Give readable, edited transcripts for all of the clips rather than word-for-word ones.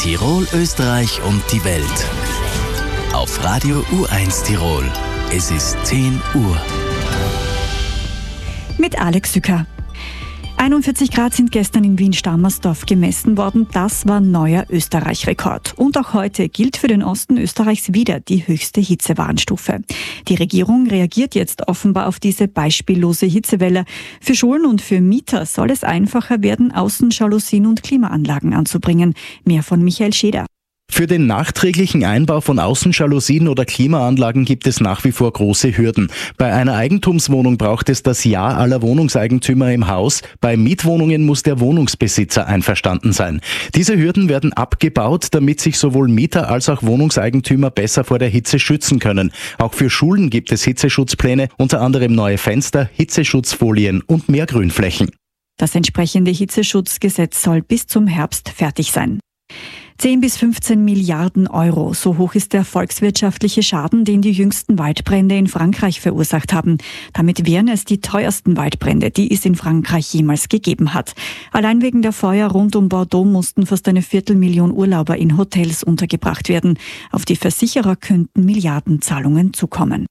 Tirol, Österreich und die Welt. Auf Radio U1 Tirol. Es ist 10 Uhr. Mit Alex Sücker. 41 Grad sind gestern in Wien-Stammersdorf gemessen worden. Das war neuer Österreich-Rekord. Und auch heute gilt für den Osten Österreichs wieder die höchste Hitzewarnstufe. Die Regierung reagiert jetzt offenbar auf diese beispiellose Hitzewelle. Für Schulen und für Mieter soll es einfacher werden, Außenjalousien und Klimaanlagen anzubringen. Mehr von Michael Scheder. Für den nachträglichen Einbau von Außenjalousien oder Klimaanlagen gibt es nach wie vor große Hürden. Bei einer Eigentumswohnung braucht es das Ja aller Wohnungseigentümer im Haus. Bei Mietwohnungen muss der Wohnungsbesitzer einverstanden sein. Diese Hürden werden abgebaut, damit sich sowohl Mieter als auch Wohnungseigentümer besser vor der Hitze schützen können. Auch für Schulen gibt es Hitzeschutzpläne, unter anderem neue Fenster, Hitzeschutzfolien und mehr Grünflächen. Das entsprechende Hitzeschutzgesetz soll bis zum Herbst fertig sein. 10 bis 15 Milliarden Euro, so hoch ist der volkswirtschaftliche Schaden, den die jüngsten Waldbrände in Frankreich verursacht haben. Damit wären es die teuersten Waldbrände, die es in Frankreich jemals gegeben hat. Allein wegen der Feuer rund um Bordeaux mussten fast 250.000 Urlauber in Hotels untergebracht werden. Auf die Versicherer könnten Milliardenzahlungen zukommen.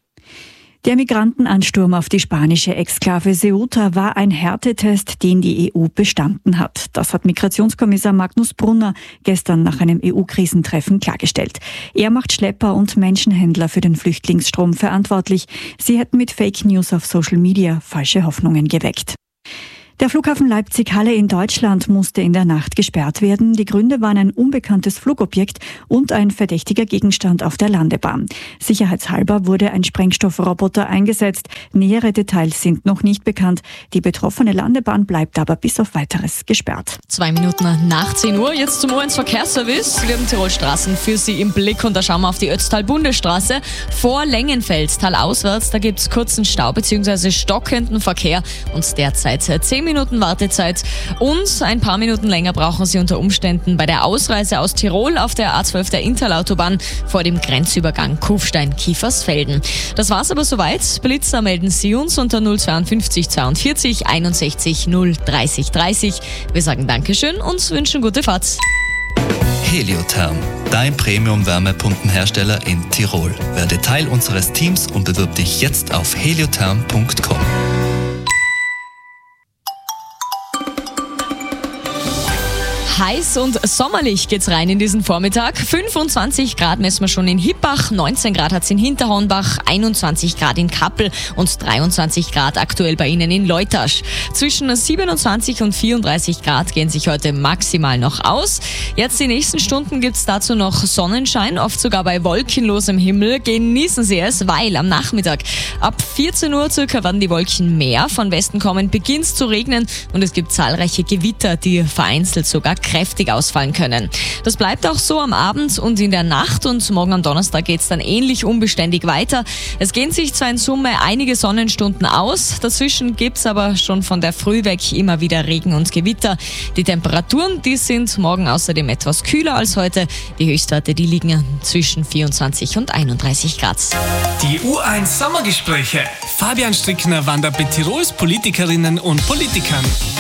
Der Migrantenansturm auf die spanische Exklave Ceuta war ein Härtetest, den die EU bestanden hat. Das hat Migrationskommissar Magnus Brunner gestern nach einem EU-Krisentreffen klargestellt. Er macht Schlepper und Menschenhändler für den Flüchtlingsstrom verantwortlich. Sie hätten mit Fake News auf Social Media falsche Hoffnungen geweckt. Der Flughafen Leipzig-Halle in Deutschland musste in der Nacht gesperrt werden. Die Gründe waren ein unbekanntes Flugobjekt und ein verdächtiger Gegenstand auf der Landebahn. Sicherheitshalber wurde ein Sprengstoffroboter eingesetzt. Nähere Details sind noch nicht bekannt. Die betroffene Landebahn bleibt aber bis auf Weiteres gesperrt. 2 Minuten nach 10 Uhr, jetzt zum U1 Verkehrsservice. Wir haben Tirol-Straßen für Sie im Blick und da schauen wir auf die Ötztal-Bundesstraße. Vor Lengenfeld, talauswärts, da gibt es kurzen Stau bzw. stockenden Verkehr und derzeit 10 Minuten Wartezeit und ein paar Minuten länger brauchen Sie unter Umständen bei der Ausreise aus Tirol auf der A12 der Interlautobahn vor dem Grenzübergang Kufstein-Kiefersfelden. Das war's aber soweit. Blitzer melden Sie uns unter 052 42 61 030 30. Wir sagen Dankeschön und wünschen gute Fahrt. Heliotherm, dein Premium-Wärmepumpenhersteller in Tirol. Werde Teil unseres Teams und bewirb dich jetzt auf heliotherm.com. Heiß und sommerlich geht's rein in diesen Vormittag. 25 Grad messen wir schon in Hippach, 19 Grad hat's in Hinterhornbach, 21 Grad in Kappel und 23 Grad aktuell bei Ihnen in Leutasch. Zwischen 27 und 34 Grad gehen sich heute maximal noch aus. Jetzt die nächsten Stunden gibt's dazu noch Sonnenschein, oft sogar bei wolkenlosem Himmel. Genießen Sie es, weil am Nachmittag ab 14 Uhr circa werden die Wolken mehr. Von Westen kommen, beginnt's zu regnen und es gibt zahlreiche Gewitter, die vereinzelt sogar kräftig ausfallen können. Das bleibt auch so am Abend und in der Nacht und morgen am Donnerstag geht's dann ähnlich unbeständig weiter. Es gehen sich zwar in Summe einige Sonnenstunden aus, dazwischen gibt's aber schon von der Früh weg immer wieder Regen und Gewitter. Die Temperaturen, die sind morgen außerdem etwas kühler als heute. Die Höchstwerte, die liegen zwischen 24 und 31 Grad. Die U1 Sommergespräche. Fabian Strickner wandert mit Tirols Politikerinnen und Politikern.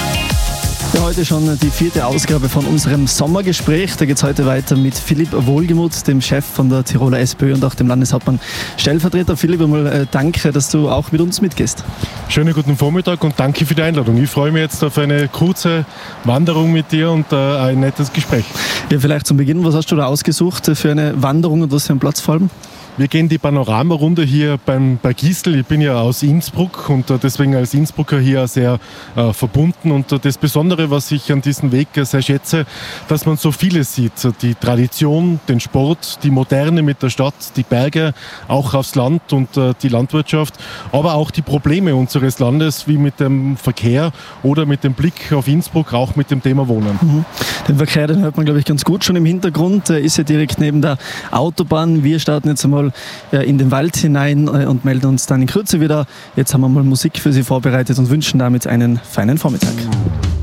Ja, heute schon die 4. Ausgabe von unserem Sommergespräch. Da geht es heute weiter mit Philipp Wohlgemuth, dem Chef von der Tiroler SPÖ und auch dem Landeshauptmann Stellvertreter. Philipp, einmal danke, dass du auch mit uns mitgehst. Schönen guten Vormittag und danke für die Einladung. Ich freue mich jetzt auf eine kurze Wanderung mit dir und ein nettes Gespräch. Ja, vielleicht zum Beginn, was hast du da ausgesucht für eine Wanderung und was für einen Platz vor allem? Wir gehen die Panoramarunde hier bei Gistel. Ich bin ja aus Innsbruck und deswegen als Innsbrucker hier sehr verbunden. Und das Besondere, was ich an diesem Weg sehr schätze, dass man so vieles sieht. Die Tradition, den Sport, die Moderne mit der Stadt, die Berge, auch aufs Land und die Landwirtschaft, aber auch die Probleme unseres Landes, wie mit dem Verkehr oder mit dem Blick auf Innsbruck, auch mit dem Thema Wohnen. Mhm. Den Verkehr, den hört man, glaube ich, ganz gut schon im Hintergrund. Ist ja direkt neben der Autobahn. Wir starten jetzt einmal in den Wald hinein und melden uns dann in Kürze wieder. Jetzt haben wir mal Musik für Sie vorbereitet und wünschen damit einen feinen Vormittag.